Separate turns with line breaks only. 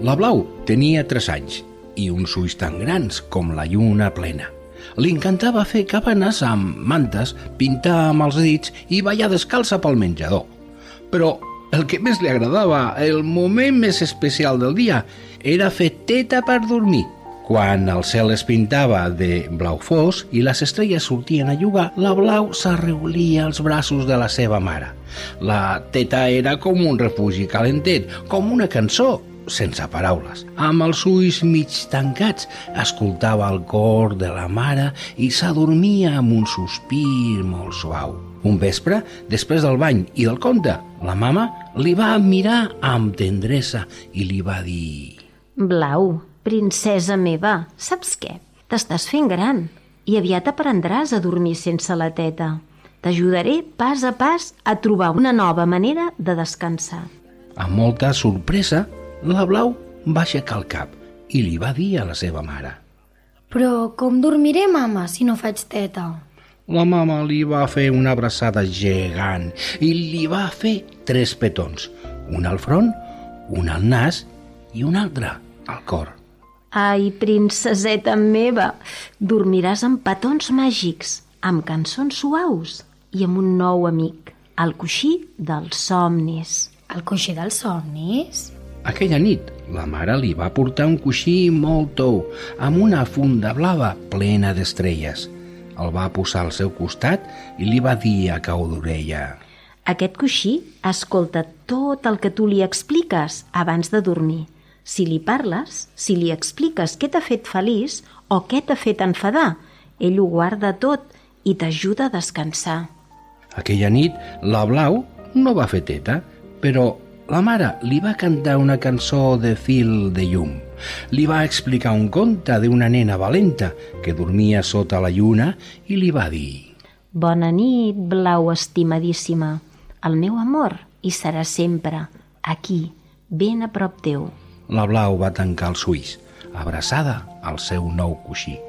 La Blau tenia 3 anys i uns ulls tan grans com la lluna plena. Li encantava fer cabanes amb mantes, pintar amb els dits i ballar descalça pel menjador. Però el que més li agradava, el moment més especial del dia, era fer teta per dormir. Quan el cel es pintava de blau fosc i les estrelles sortien a jugar, la Blau s'arreulia als braços de la seva mare. La teta era com un refugi calentet, com una cançó, sense paraules. Amb els ulls mig tancats, escoltava el cor de la mare i s'adormia amb un sospir molt suau. Un vespre, després del bany i del conte, la mama li va mirar amb tendresa i li va dir:
Blau, princesa meva, saps què? T'estàs fent gran i aviat aprendràs a dormir sense la teta. T'ajudaré pas a pas a trobar una nova manera de descansar.
Amb molta sorpresa, la Blau va aixecar el cap i li va dir a la seva mare:
Però com dormiré, mama, si no faig teta?
La mama li va fer una abraçada gegant i li va fer 3 petons, un al front, un al nas i un altre al cor.
Ai, princeseta meva, dormiràs amb petons màgics, amb cançons suaus i amb un nou amic, el coixí dels somnis.
El coixí dels somnis?
Aquella nit, la mare li va portar un coixí molt tou, amb una funda blava plena d'estrelles. El va posar al seu costat i li va dir a cau d'orella:
Aquest coixí escolta tot el que tu li expliques abans de dormir. Si li parles, si li expliques què t'ha fet feliç o què t'ha fet enfadar, ell ho guarda tot i t'ajuda a descansar.
Aquella nit, la Blau no va fer teta, però la mare li va cantar una cançó de fil de llum. Li va explicar un conte d'una nena valenta que dormia sota la lluna i li va dir:
Bona nit, Blau estimadíssima. El meu amor hi serà sempre, aquí, ben a prop teu.
La Blau va tancar els ulls, abraçada al seu nou coixí.